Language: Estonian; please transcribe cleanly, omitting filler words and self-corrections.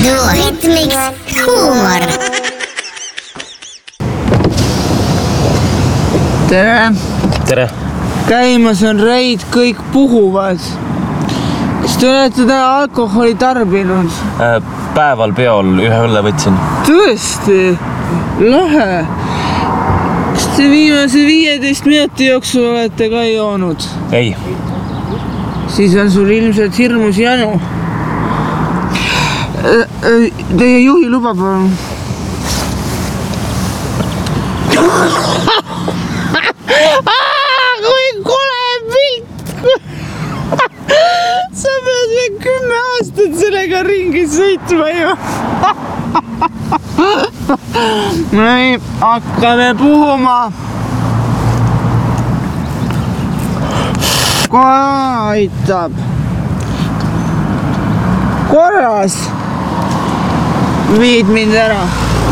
Rütmiks huumor. Tere! Tere! Käimas on reid, kõik puhuvad. Kas te olete täna alkoholi tarbinud? Päeval peol ühe õlle võtsin. Tõesti? Lahe! Kas te viimase 15 minuti jooksul olete ka joonud? Ei. Siis on sul ilmselt hirmus janu. Teie juhi luba palun. Kui kole pilt! Sa pead veel 10 aastat sellega ringi sõitma ju. Nii, hakkame puhuma. Kohe aitab. Korras. Viid mind ära.